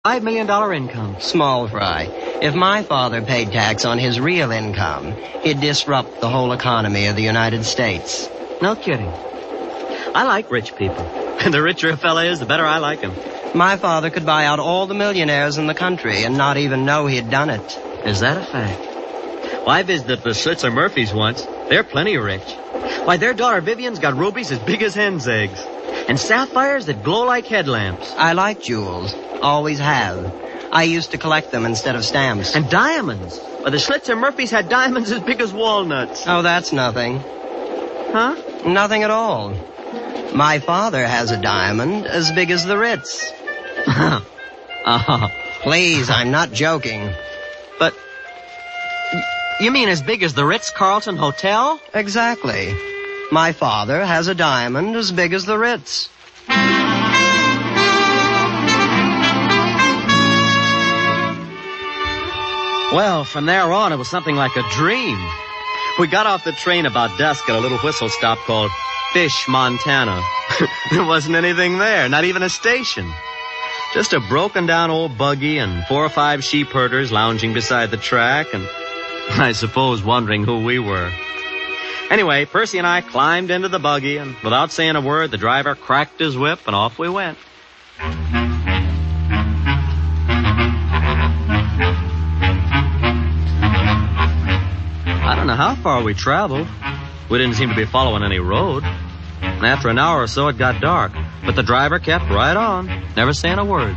$5 million income. Small fry. If my father paid tax on his real income, he'd disrupt the whole economy of the United States. No kidding. I like rich people. And the richer a fella is, the better I like him. My father could buy out all the millionaires in the country and not even know he'd done it. Is that a fact? Well, I visited the Schlitzer Murphys once. They're plenty rich. Why, their daughter Vivian's got rubies as big as hen's eggs. And sapphires that glow like headlamps. I like jewels. Always have. I used to collect them instead of stamps. And diamonds. Well, the Schlitzer Murphys had diamonds as big as walnuts. Oh, that's nothing. Huh? Nothing at all. My father has a diamond as big as the Ritz. Please, I'm not joking. But you mean as big as the Ritz-Carlton Hotel? Exactly. My father has a diamond as big as the Ritz. Well, from there on, it was something like a dream. We got off the train about dusk at a little whistle stop called Fish, Montana. There wasn't anything there, not even a station. Just a broken-down old buggy and 4 or 5 sheep herders lounging beside the track and, I suppose, wondering who we were. Anyway, Percy and I climbed into the buggy, and without saying a word, the driver cracked his whip, and off we went. I don't know how far we traveled. We didn't seem to be following any road. And after an hour or so, it got dark. But the driver kept right on, never saying a word.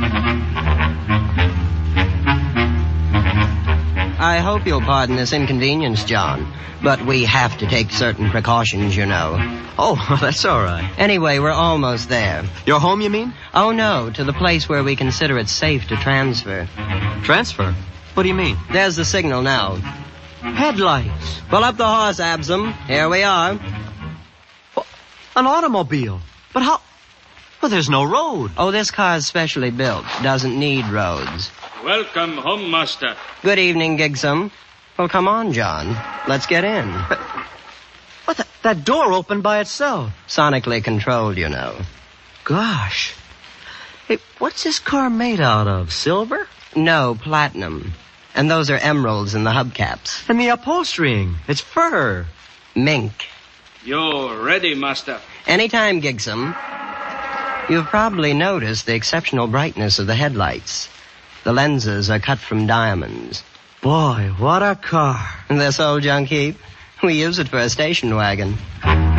I hope you'll pardon this inconvenience, John, but we have to take certain precautions, you know. Oh, that's all right. Anyway, we're almost there. Your home, you mean? Oh, no, to the place where we consider it safe to transfer. Transfer? What do you mean? There's the signal now. Headlights. Pull up the horse, Absam. Here we are. Well, an automobile. But how? Well, there's no road. Oh, this car's specially built. Doesn't need roads. Welcome home, master. Good evening, Gigsum. Well, come on, John. Let's get in. What? That door opened by itself. Sonically controlled, you know. Gosh. Hey, what's this car made out of? Silver? No, platinum. And those are emeralds in the hubcaps. And the upholstering. It's fur. Mink. You're ready, master. Anytime, Gigsum. You've probably noticed the exceptional brightness of the headlights. The lenses are cut from diamonds. Boy, what a car. This old junk heap. We use it for a station wagon.